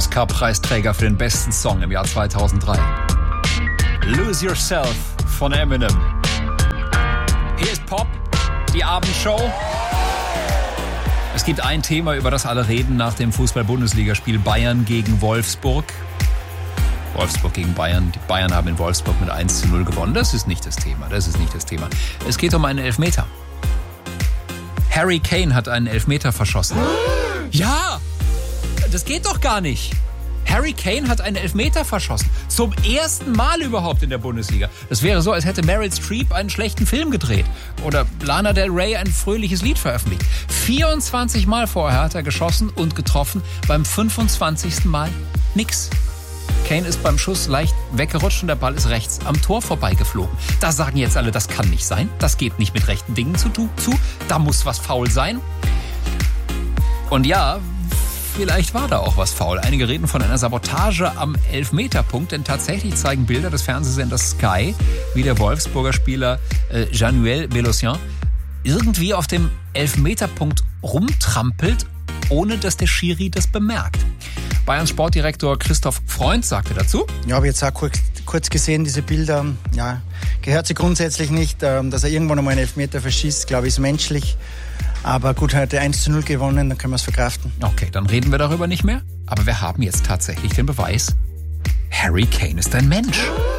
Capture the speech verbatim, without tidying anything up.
Oscar-Preisträger für den besten Song im Jahr zweitausenddrei. Lose Yourself von Eminem. Hier ist Pop, die Abendshow. Es gibt ein Thema, über das alle reden nach dem Fußball-Bundesligaspiel Bayern gegen Wolfsburg. Wolfsburg gegen Bayern. Die Bayern haben in Wolfsburg mit eins zu null gewonnen. Das ist nicht das Thema. Das ist nicht das Thema. Es geht um einen Elfmeter. Harry Kane hat einen Elfmeter verschossen. Ja! Das geht doch gar nicht. Harry Kane hat einen Elfmeter verschossen. Zum ersten Mal überhaupt in der Bundesliga. Das wäre so, als hätte Meryl Streep einen schlechten Film gedreht. Oder Lana Del Rey ein fröhliches Lied veröffentlicht. vierundzwanzig Mal vorher hat er geschossen und getroffen. Beim fünfundzwanzigsten Mal nix. Kane ist beim Schuss leicht weggerutscht und der Ball ist rechts am Tor vorbeigeflogen. Da sagen jetzt alle, das kann nicht sein. Das geht nicht mit rechten Dingen zu. zu. Da muss was faul sein. Und ja, vielleicht war da auch was faul. Einige reden von einer Sabotage am Elfmeterpunkt, denn tatsächlich zeigen Bilder des Fernsehsenders Sky, wie der Wolfsburger Spieler äh, Jean-Noël Belocian irgendwie auf dem Elfmeterpunkt rumtrampelt, ohne dass der Schiri das bemerkt. Bayerns Sportdirektor Christoph Freund sagte dazu: Ja, habe jetzt auch kurz, kurz gesehen, diese Bilder. Ja, gehört sie grundsätzlich nicht. Dass er irgendwann einmal einen Elfmeter verschießt, glaube ich, ist menschlich. Aber gut, er hat eins zu null gewonnen, dann können wir es verkraften. Okay, dann reden wir darüber nicht mehr. Aber wir haben jetzt tatsächlich den Beweis: Harry Kane ist ein Mensch.